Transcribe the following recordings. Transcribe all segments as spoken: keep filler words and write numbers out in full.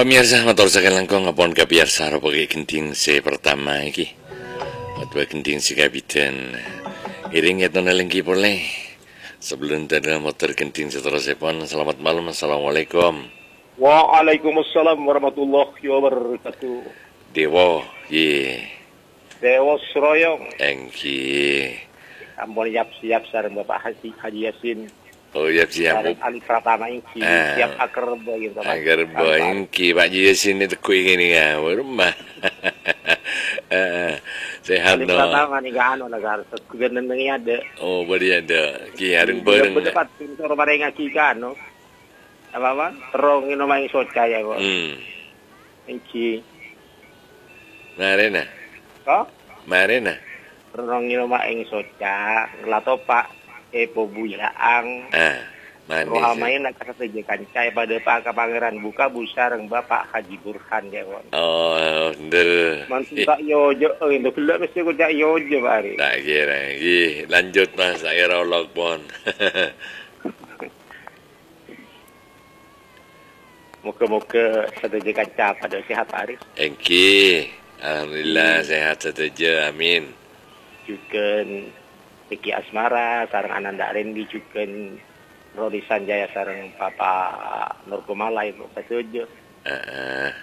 Pemirsa motor sekalian kong ngapon kapiarsa ro pagi kenting se pertama iki. Atwa kenting si kapiten. Iring eto nalengki boleh. Sebelum tadi motor kenting seterusnya pon. Selamat malam. Assalamualaikum. Waalaikumsalam warahmatullahi wabarakatuh. Dewa, ye. Dewa Seroyong. Engki. Ampun siap-siap sareng Bapak Haji, Haji Yasin. Oh iya siap. Sareng Ali Pratama Engki. Ah. Siap aker gitu. Agar Engki Pak Haji Yasin itu kui gini ya. Rumah. Sehat Ali no. Pratama nih gak anu negara. Gubernur ini ada. Oh beri ada. Ki haring Bareng. bareng. Berdebat pintu bareng ngaki kan no. Apa-apa? Terong ini main soca ya kok. Hmm. Engki. Marena. Kok? Marena. Terong ini main soca. Ngelato Pak. Epo buyaang. Ah. Manis. Rohamain nak kata kancai pada Pak Kapangeran buka busareng Bapak Haji Burhan ya kon. Oh, ndel. Mantu tak yojo, eh itu belum mesti aku tak yojo bari. Tak kira. Ih, lanjut Mas, saya rolok pon. Muka-muka sateja kancah pada sehat hari. Engki, alhamdulillah sehat saja, amin. Juga Eki Asmara, sarang Ananda Rendi juga Rodi Sanjaya sarang Papa Nurkumala itu sateja. Heeh.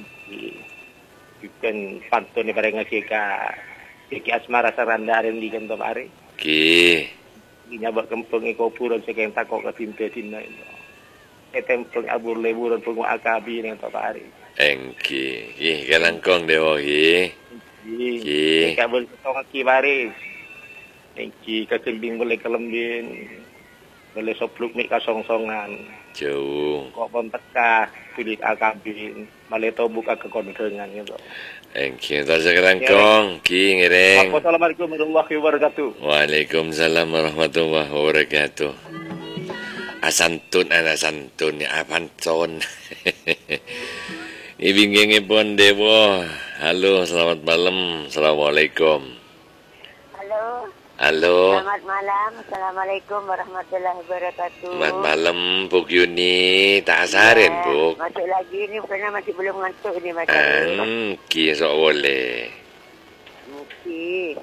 Juga pantun bareng ka Eki Asmara sarang Ananda Rendi kan to hari. Ki. Nyabak kempeng iko puron sekeng takok ka tinte-tina itu. Etempeng abur leburan pengu akabi ning to hari. Engki, ih kalangkong dewa ki. Ki. Kabel tong ki baris. Engki kakembing boleh kelembin. Boleh sopluk mik kasong-songan. Jauh. Kok pon teka kulit akabin. Male to buka kekondengan gitu. Engki, terus kalangkong ki ngereng. Assalamualaikum warahmatullahi wabarakatuh. Waalaikumsalam warahmatullahi wabarakatuh. Asantun ana santun ya apantun. Ibingenge pon dewa. Halo, selamat malam. Assalamualaikum. Halo. Halo. Selamat malam. Assalamualaikum warahmatullahi wabarakatuh. Selamat malam, Buk Yuni. Tak asarin, Ya, Buk. masuk lagi ni karena masih belum ngantuk ni Mas. Hmm, ki sok boleh. Mungkin.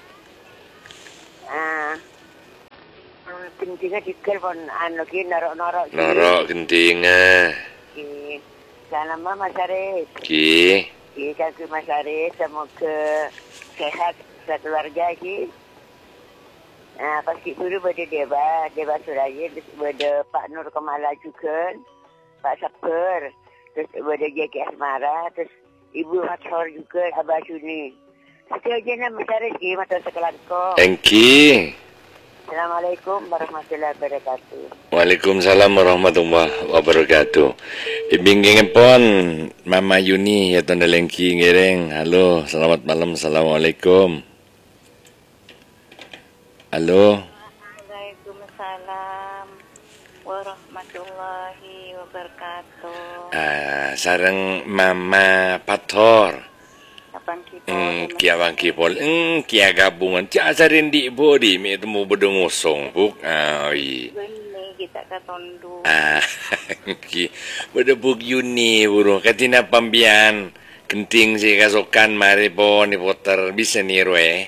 Ah. Pentingnya dikir pun anu ki norok-norok. ki. Norok genting ah. Ki. Salam Mas Arif. Ki. Ki kaki Mas Arif semoga sehat sekeluarga ki. Ah, pasti dulu pada Deba, Deba Suraya, terus pada Pak Nur Kemala juga, Pak Saper, terus pada J K Asmara, terus Ibu Hathor juga, Abah Suni. Itu aja nama Mas Arif ki, mata sekelan ko. Engki. Assalamualaikum warahmatullahi wabarakatuh. Waalaikumsalam warahmatullahi wabarakatuh. Ibingenge pon Mama Yuni ya tondalengki ngereng. Halo, selamat malam. Assalamualaikum. Halo. Waalaikumsalam warahmatullahi wabarakatuh. Ah, sareng Mama Pathor. Kapan kita? Hmm, kia bang kipol. Hmm, kia gabungan. Tia asarin di bodi. Mi temu bedeng ngosong. Buk. Ah, oi. Ini kita katondu. Ah, ki. Bede buk Yuni burung. Katina pambian. Kenting si kasokan mari po ni poter. Bisa ni roe.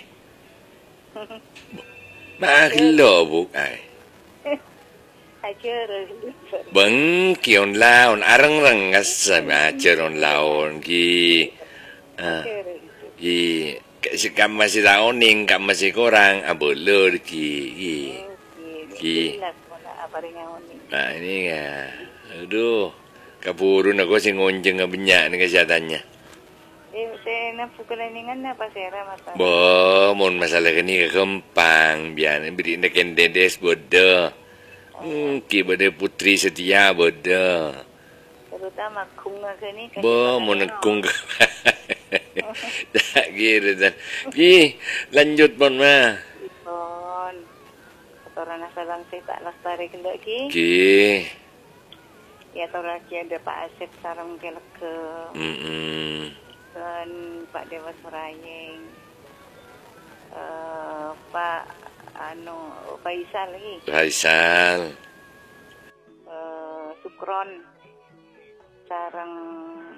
Makilo buk. Ay. Ajar. Bang kion laon. Arang-rang ngasam. Ajar on laon. Ki. Ah. Ki. Kam masih laoning. Kam masih kurang. Abolor ki. Ki. Ki. Nah ini ya. Aduh. Kapurun ako si ngonjeng nga banyak ni kesehatannya. Eh, saya nak pukulaningan na pa sera mata. Bo, mon masalah kani kempang biar beri nak kendedes bodoh. Hmm, ki bodoh putri setia bodoh. Terutama kung nga kani. Bo, mon kung. Tak kira dan. Ki, lanjut pon ma. Pon. Kotoran na salang saya tak lestari kenda ki. Ki. Ya toraki ada Pak Asep sarang keleke. Hmm. Dan Pak Dewa Surayeng. Uh, Pak anu Faisal lagi. Faisal. Uh, Sukron sarang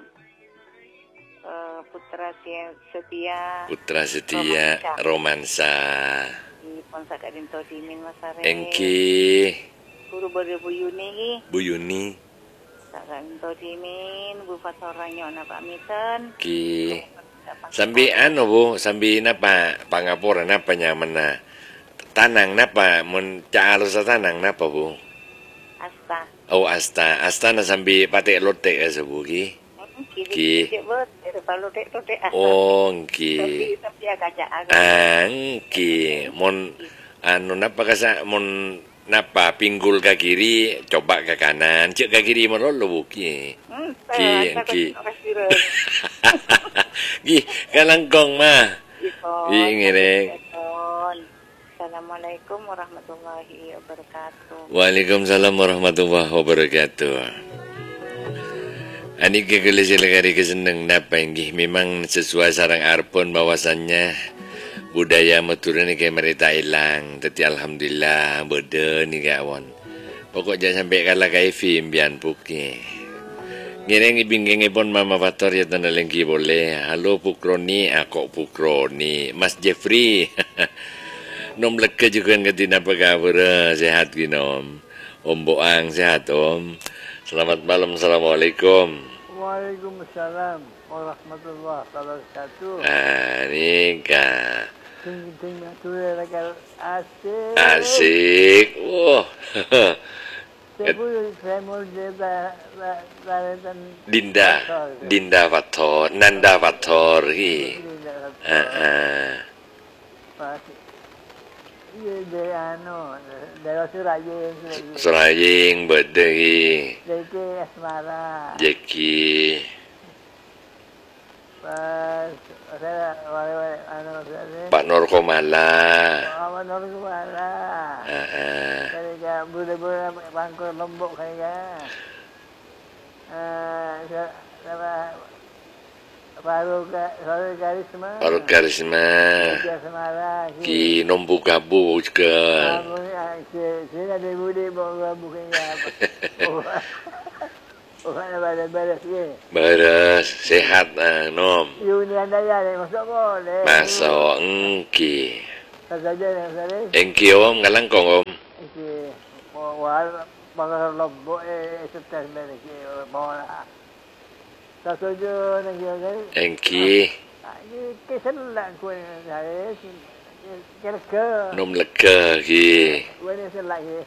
uh, Putra Setia. Putra Setia Romansa. Di Ponsa Kadin Todimin Masare. Engki. Guru berde Bu Yuni. Bu Yuni. Kadin Todimin, Bu Fasoranyo na pamitan. Ki. Sambi ano Bu, sambi napa pangapura napa nyaman na. Tanang napa mun caalo sa tanang napa Bu? Asta. Oh asta, asta na sambi pati lote sa Bu ki. Ki. Oh ki. Ang ki. Mon ano napa kasa mon napa pinggul ke kiri, coba ke kanan, cek ke kiri merolo Bu ki. Ki ki. Ki kalangkong mah. Ingere. Assalamualaikum warahmatullahi wabarakatuh. Waalaikumsalam warahmatullahi wabarakatuh. Ani kekele sila kari keseneng napa inggih memang sesuai sarang arpon bahwasannya budaya maturun ni kayak mereka hilang. Tapi alhamdulillah beda ni kawan. Pokok jangan sampai kalah kayak film bian puki. Ngireng ibinggengi pun Mama Fator ya tanda lengki boleh. Halo Pukroni, aku Pukroni, Mas Jeffrey. Nom leke juga ngerti apa kabar, sehat ginom. Om Boang sehat Om. Selamat malam, assalamualaikum. Waalaikumsalam warahmatullahi wabarakatuh. Ah, nikah. Tinggi-tinggi tu legal asik. Asik, wah. Sebelum saya mau dia balasan. Dinda, Dinda Fator, Nanda Fator, hi. Ah, ah. Dia anu, dari Suraying. Suraying bedegi. Jeki Asmara. Jeki. Pas saya wale anu saya. Pak Norkomala. Pak Norkomala. Heeh. Saya boleh-boleh bangkor Lombok saya. Eh, saya Baru baru karisma. Baru karisma. Ki nombu gabu juga. Saya ada budi bawa bukannya apa. Bukannya balas-balas ye. Baras sehat ah nom. Yuni anda ya masuk boleh. Masuk engki. Saja yang saya. Engki Om galangkong Om. Engki wal bagar Lombok eh setelah mereka bawa. Tak setuju nak kira. Engki. Ini kesenlah kau saya. Kira-kira. Nom lega ki. Kau ni selak ki.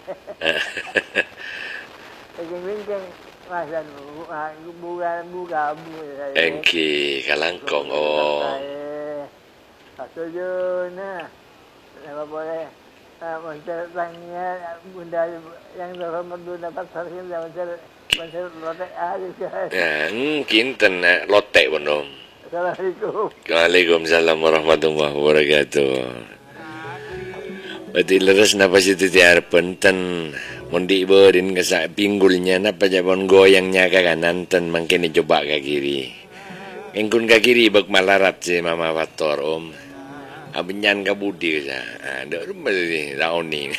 Engki masan bukan bukan bukan. Engki kalangkong Om. Tak setuju nah. Apa boleh? Macam tanya bunda yang terhormat bunda pasar ini macam macam lotek aja. Ya, kinten lotek pun Om. Assalamualaikum. Waalaikumsalam warahmatullahi wabarakatuh. Berarti leres napa situ tiar penten mundi berin ke pinggulnya napa jabon goyangnya ke kanan ten mangkene coba ke kiri. Engkun ke kiri bak malarat si Mama Fator Om. Abenyan ka budi sa. Ah, dak rumah ni raoning.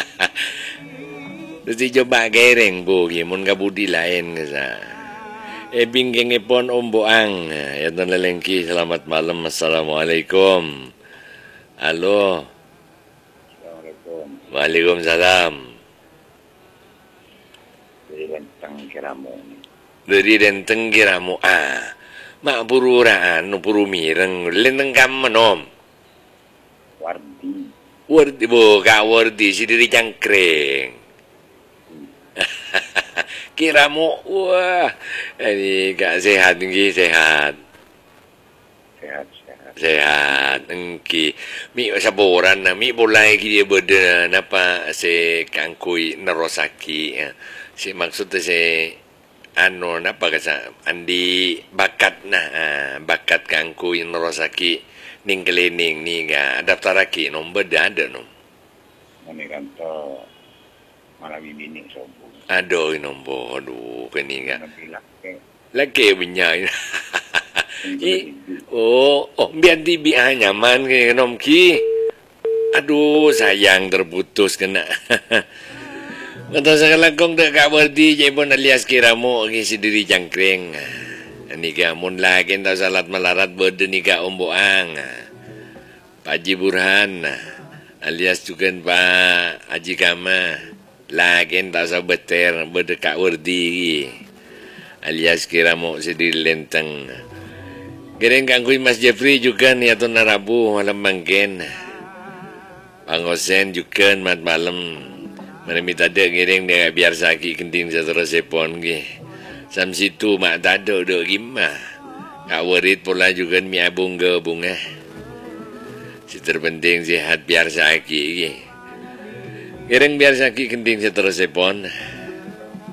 Terus coba gereng bu, mun ka budi lain ke sa. E binggengipun Om Boang. Ya ton lelengki selamat malam. Assalamualaikum. Halo. Assalamualaikum. Waalaikumsalam. Dari Renteng Kiramu. Dari Renteng Kiramu. Ah. Mak pururaan, no puru mireng. Lenteng kamen Om. Wardi. Wardi bu, kak Wardi si diri cangkring. Kiramu, wah, ini kak sehat engki sehat. Sehat sehat. Sehat engki. Mi saboran na mi boleh dia beda napa si kangkui nerosaki. Si maksudnya si anu napa kasa andi bakat nah bakat kangkui nerosaki. Ning kelining ni ga daftar lagi nom beda ada nom. Ini kantor malah bini sombong. Aduh nombo aduh kini ga. Laki. Laki punya. Oh, oh biar tibi ah nyaman ke nom ki. Aduh sayang terputus kena. Kata sekalangkong tak kak berdi jepun alias kiramu ki si diri jangkring. Nika mun lakin tau salat melarat berde nika Om Boang. Pak Haji Burhan alias juga Pak Haji Kama. Lakin tak usah beter berde Kak Wardi alias kira mau sedih lenteng. Gereng kangkui Mas Jeffrey juga nih atau narabu malam bangken. Bang Osen juga mat malam. Mana minta dek gereng dia biar sakit kenting satu resepon ke. Sam situ mak tado dek gimana. Kak Warid pula juga mi abung ke bunga. Si terpenting sehat biar sakit ke. Gereng biar sakit kenting satu resepon.